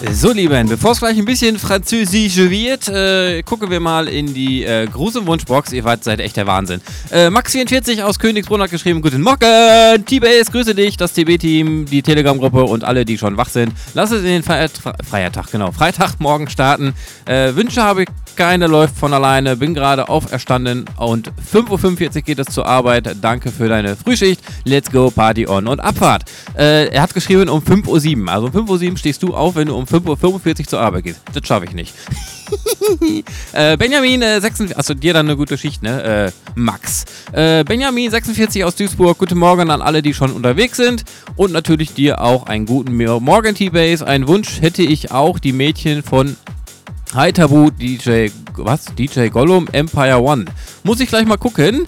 So, Lieben, bevor es gleich ein bisschen französisch wird, gucken wir mal in die Gruselwunschbox. Ihr seid echt der Wahnsinn. Max44 aus Königsbrunn hat geschrieben: Guten Morgen, T-Base, grüße dich, das TB-Team, die Telegram-Gruppe und alle, die schon wach sind. Lass es in den Freitagmorgen starten. Wünsche habe ich keine, läuft von alleine. Bin gerade auferstanden und 5:45 Uhr geht es zur Arbeit. Danke für deine Frühschicht. Let's go, Party on und Abfahrt. Er hat geschrieben um 5:07 Uhr. Also um 5:07 Uhr stehst du auf, wenn du um 5:45 Uhr zur Arbeit gehst. Das schaffe ich nicht. Benjamin, 46, achso, dir dann eine gute Schicht, ne? Max. Benjamin, 46 aus Duisburg. Guten Morgen an alle, die schon unterwegs sind. Und natürlich dir auch einen guten Morgen, T-Base. Einen Wunsch hätte ich auch, die Mädchen von Hi Tabu, DJ Gollum, Empire One. Muss ich gleich mal gucken.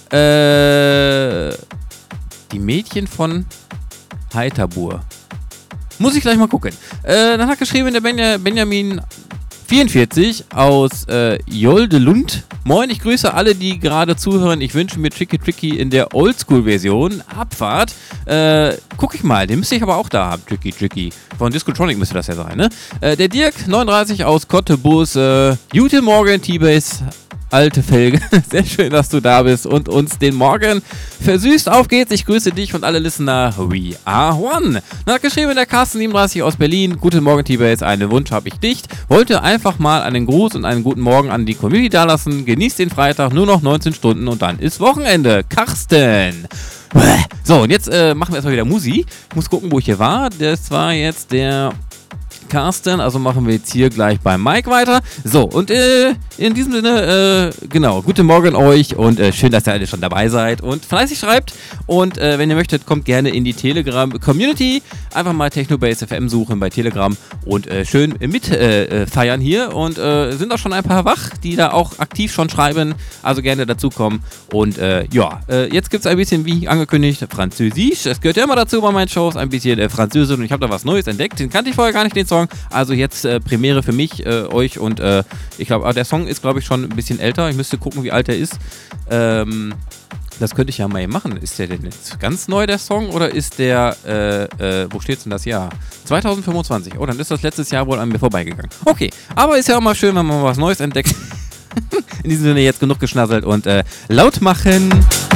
Die Mädchen von Hi Tabur. Muss ich gleich mal gucken. Dann hat geschrieben der Benjamin 44 aus Joldelund. Moin, ich grüße alle, die gerade zuhören. Ich wünsche mir Tricky in der Oldschool-Version. Abfahrt. Guck ich mal, den müsste ich aber auch da haben. Tricky. Von Discotronic müsste das ja sein, ne? Der Dirk 39 aus Cottbus. Guten Morgen, T-Base. Alte Felge, sehr schön, dass du da bist und uns den Morgen versüßt. Auf geht's, ich grüße dich und alle Listener. We are one. Dann hat geschrieben der Carsten 37 aus Berlin. Guten Morgen, T-Base, einen Wunsch habe ich dicht. Wollte einfach mal einen Gruß und einen guten Morgen an die Community dalassen. Genießt den Freitag, nur noch 19 Stunden und dann ist Wochenende. Carsten. So, und jetzt machen wir erstmal wieder Musi. Ich muss gucken, wo ich hier war. Das war jetzt der Carsten, also machen wir jetzt hier gleich bei Mike weiter. So, und in diesem Sinne, genau, guten Morgen euch und schön, dass ihr alle schon dabei seid und fleißig schreibt. Und wenn ihr möchtet, kommt gerne in die Telegram-Community. Einfach mal Technobase FM suchen bei Telegram und schön mitfeiern hier. Und sind auch schon ein paar wach, die da auch aktiv schon schreiben. Also gerne dazukommen. Und jetzt gibt es ein bisschen, wie angekündigt, Französisch. Es gehört ja immer dazu bei meinen Shows, ein bisschen Französisch. Und ich habe da was Neues entdeckt. Den kannte ich vorher gar nicht, den Song. Also jetzt Premiere für mich, euch und ich glaube, der Song ist, glaube ich, schon ein bisschen älter. Ich müsste gucken, wie alt er ist. Das könnte ich ja mal machen. Ist der denn jetzt ganz neu, der Song, oder ist der, wo steht's denn das Jahr? 2025. Oh, dann ist das letztes Jahr wohl an mir vorbeigegangen. Okay, aber ist ja auch mal schön, wenn man was Neues entdeckt. In diesem Sinne jetzt genug geschnasselt und laut machen.